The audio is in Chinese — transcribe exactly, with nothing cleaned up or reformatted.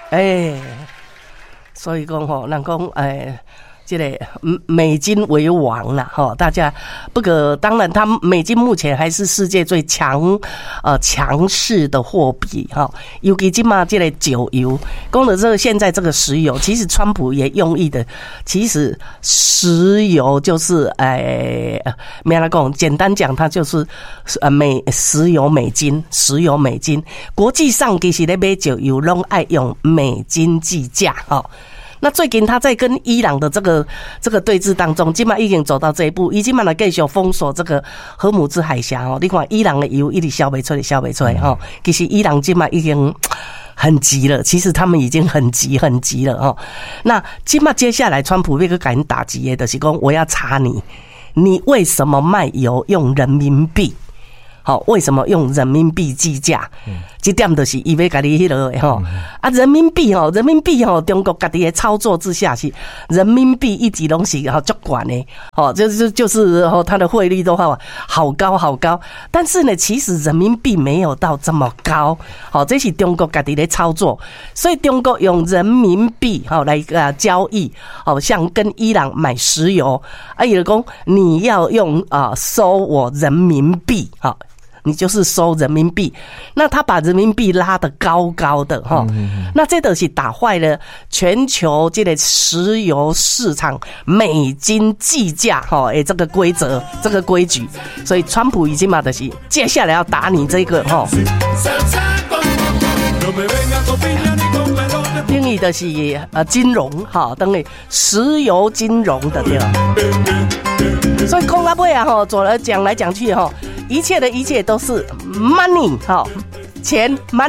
哎，所以讲吼，人讲哎。这个美金为王啦，哈，大家不过当然，它美金目前还是世界最强呃强势的货币哈。尤其今嘛，这个酒油，讲了这个现在这个石油，其实川普也用意的，其实石油就是哎，没来讲，简单讲，它就是呃美石油美金，石油美金，国际上其实咧买酒油拢爱用美金计价哈。那最近他在跟伊朗的这个这个对峙当中，今嘛已经走到这一步，已经嘛来继续封锁这个荷姆兹海峡哦。你看伊朗的油一直销不出来，销不出来哈。其实伊朗今嘛已经很急了，其实他们已经很急很急了哈。那今嘛接下来川普这个敢打击的，就是说我要查你，你为什么卖油用人民币？好，为什么用人民币计价？这点就是伊要家己迄落吼啊，人民币吼，人民币吼，中国家己的操作之下是人民币一直拢是吼足管的，吼，就是就是吼它的汇率都好好高好高，但是呢，其实人民币没有到这么高，好，这是中国家己的操作，所以中国用人民币好来啊交易，好像跟伊朗买石油，啊，伊就讲你要用啊收我人民币，好。你就是收人民币，那他把人民币拉得高高的哈，那这都是打坏了全球这个石油市场美金计价哈诶这个规则这个规矩，所以川普已经嘛的是接下来要打你这个哈。定义的是呃金融哈，等于石油金融的对吧？所以讲到尾啊哈，走了讲来讲去哈。一切的一切都是 money 哈，钱 money。